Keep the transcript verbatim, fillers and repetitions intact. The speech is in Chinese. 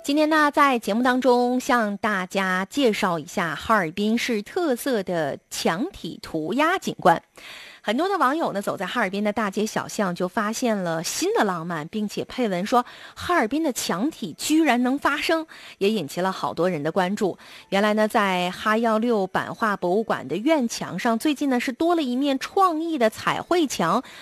今天呢，在节目当中向大家介绍一下哈尔滨市特色的墙体涂鸦景观。很多的网友呢，走在哈尔滨的大街小巷，就发现了新的浪漫，并且配文说哈尔滨的墙体居然能发声，也引起了好多人的关注。原来呢，在哈幺六版画博物馆的院墙上，最近呢是多了一面创意的彩绘墙，